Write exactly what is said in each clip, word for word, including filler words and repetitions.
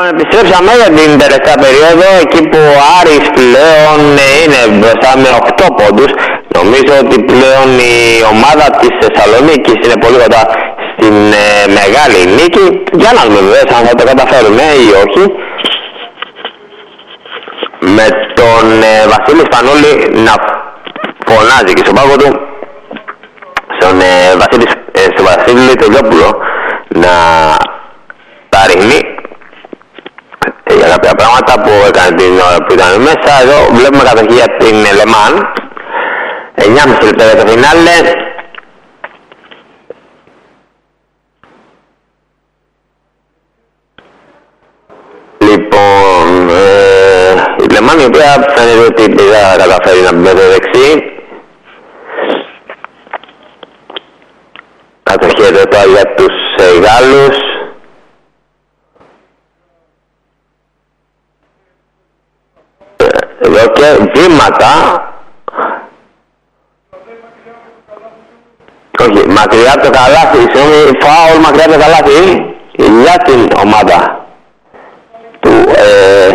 επιστρέψαμε για την τελευταία περίοδο, εκεί που ο Άρης πλέον είναι μπροστά με οκτώ πόντους. Νομίζω ότι πλέον η ομάδα της Θεσσαλονίκης είναι πολύ κοντά στην ε, μεγάλη νίκη. Για να δούμε βέβαια αν θα το καταφέρουμε ή όχι. Με τον ε, Βασίλη Σπανούλη να φωνάζει και στον πάγκο του, στον ε, Βασίλη, ε, στο Βασίλη Τελειόπουλο να τα ρίχνει για κάποια πράγματα που έκανε την ώρα που ήταν μέσα. Εδώ βλέπουμε κατοχή για την Λεμάν, εννιά και μισό λεπτά για το φινάλε. Λοιπόν, ε, η Λεμάν η οποία φαίνεται ότι δεν θα καταφέρει να μπει με το δεξί. Κατοχή εδώ τώρα για τους ε, Γάλλους. Εδώ και βήματα, όχι, μακριά από το καλάθι, συγγνώμη, φάουλ μακριά από το καλάθι για την ομάδα του ε,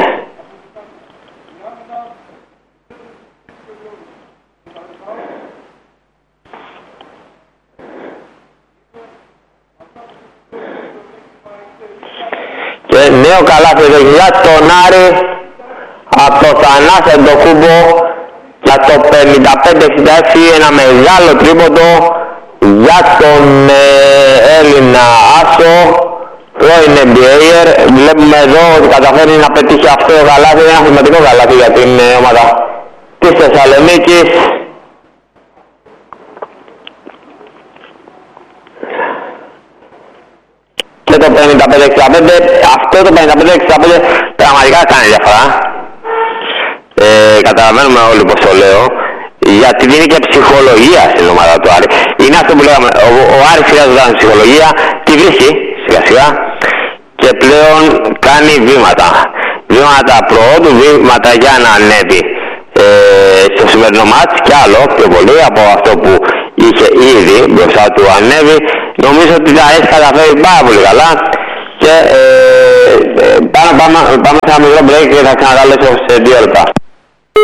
και νέο καλάθι εδώ για τον Άρη από το Θανάση Αντοκούμπο για το πενήντα πέντε εξήντα έξι, ένα μεγάλο τρίποντο για τον ε, Έλληνα Άσο, πρώην N B A. Βλέπουμε εδώ ότι καταφέρει να πετύχει αυτό το καλάθι, ένα σημαντικό καλάθι για την ε, ομάδα της Θεσσαλονίκης. Και το πενήντα πέντε εξήντα πέντε, αυτό το πενήντα πέντε εξήντα πέντε πραγματικά κάνει διαφορά. Ε, καταλαβαίνουμε όλοι πως το λέω, γιατί δίνει και ψυχολογία στην ομάδα του Άρη. Είναι αυτό που λέγαμε, ο, ο Άρης χρειάζονταν ψυχολογία, τη βρίσκει σιγά σιγά και πλέον κάνει βήματα. Βήματα προόδου, βήματα για να ανέβει ε, στο σημερινό μάτς και άλλο πιο πολύ από αυτό που είχε ήδη μπροστά του ανέβει. Νομίζω ότι θα έχει καταφέρει πάρα πολύ καλά και ε, ε, πάμε, πάμε, πάμε σε ένα μικρό break και θα ξανακαλέσω σε δύο λεπτά.